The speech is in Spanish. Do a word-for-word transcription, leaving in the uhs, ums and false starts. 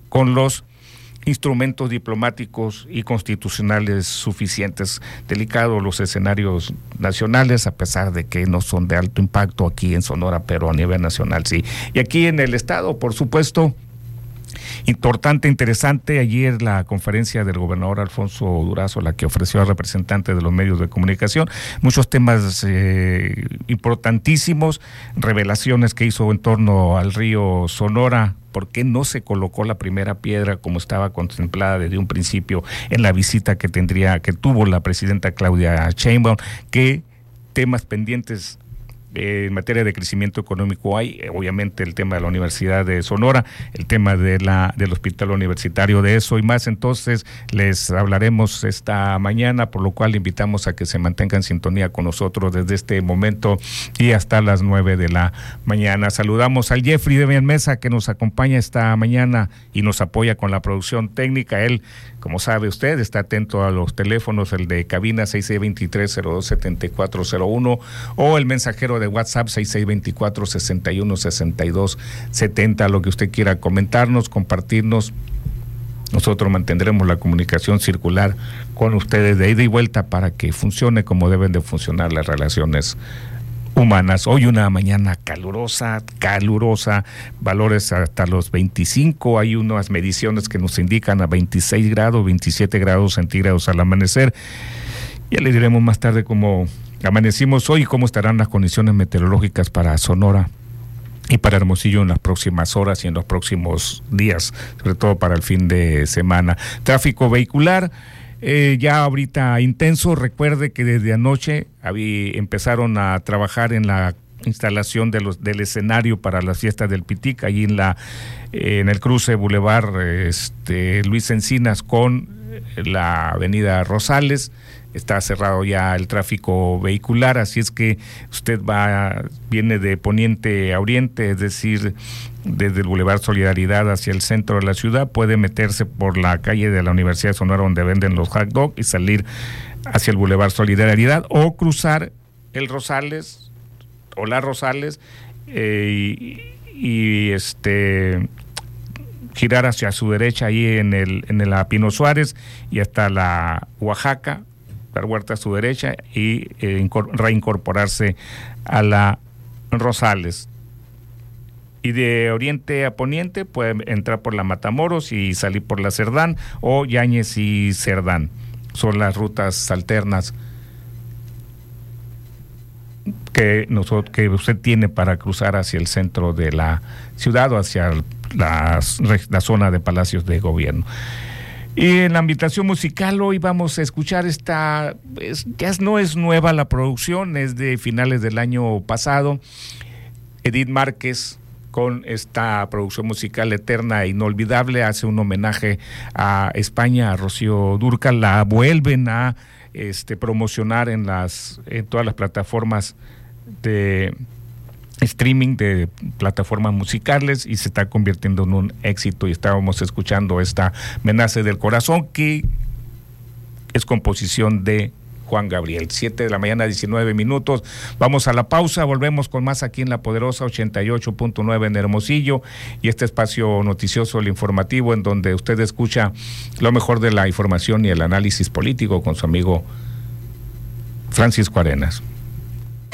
con los instrumentos diplomáticos y constitucionales suficientes. Delicados los escenarios nacionales, a pesar de que no son de alto impacto aquí en Sonora, pero a nivel nacional sí. Y aquí en el estado, por supuesto, importante, interesante, ayer la conferencia del gobernador Alfonso Durazo, la que ofreció al representante de los medios de comunicación, muchos temas eh, importantísimos, revelaciones que hizo en torno al río Sonora. ¿Por qué no se colocó la primera piedra como estaba contemplada desde un principio en la visita que tendría, que tuvo la presidenta Claudia Sheinbaum? ¿Qué temas pendientes en materia de crecimiento económico hay? Obviamente el tema de la Universidad de Sonora, el tema de la del hospital universitario, de eso y más. Entonces les hablaremos esta mañana, por lo cual invitamos a que se mantengan en sintonía con nosotros desde este momento y hasta las nueve de la mañana. Saludamos al Jeffrey de Mesa, que nos acompaña esta mañana y nos apoya con la producción técnica. Él, como sabe usted, está atento a los teléfonos, el de cabina seis seis dos tres, cero dos siete cuatro cero uno o el mensajero de WhatsApp seis seis dos cuatro, seis uno, seis dos siete cero, lo que usted quiera comentarnos, compartirnos. Nosotros mantendremos la comunicación circular con ustedes de ida y vuelta para que funcione como deben de funcionar las relaciones humanas. Hoy una mañana calurosa, calurosa, valores hasta los veinticinco, hay unas mediciones que nos indican a veintiséis grados, veintisiete grados centígrados al amanecer. Ya le diremos más tarde cómo amanecimos hoy y cómo estarán las condiciones meteorológicas para Sonora y para Hermosillo en las próximas horas y en los próximos días, sobre todo para el fin de semana. Tráfico vehicular eh, ya ahorita intenso. Recuerde que desde anoche habí, empezaron a trabajar en la instalación de los del escenario para las fiestas del Pitic, allí en la eh, en el cruce Boulevard este, Luis Encinas con la avenida Rosales. Está cerrado ya el tráfico vehicular, así es que usted va, viene de poniente a oriente, es decir, desde el Boulevard Solidaridad hacia el centro de la ciudad, puede meterse por la calle de la Universidad de Sonora donde venden los hot dog y salir hacia el Boulevard Solidaridad, o cruzar el Rosales o la Rosales eh, y, y este girar hacia su derecha ahí en el en la Pino Suárez y hasta la Oaxaca, dar vuelta a su derecha y eh, reincorporarse a la Rosales. Y de oriente a poniente puede entrar por la Matamoros y salir por la Cerdán, o Yáñez y Cerdán. Son las rutas alternas que nosotros, que usted tiene para cruzar hacia el centro de la ciudad o hacia la, la zona de Palacios de Gobierno. Y en la invitación musical hoy vamos a escuchar esta, es, ya no es nueva la producción, es de finales del año pasado. Edith Márquez, con esta producción musical eterna e inolvidable, hace un homenaje a España, a Rocío Dúrcal, la vuelven a este, promocionar en las en todas las plataformas de streaming, de plataformas musicales, y se está convirtiendo en un éxito. Y estábamos escuchando esta Menace del Corazón, que es composición de Juan Gabriel. Siete de la mañana, diecinueve minutos. Vamos a la pausa, volvemos con más aquí en La Poderosa ochenta y ocho punto nueve en Hermosillo, y este espacio noticioso, el informativo, en donde usted escucha lo mejor de la información y el análisis político con su amigo Francisco Arenas.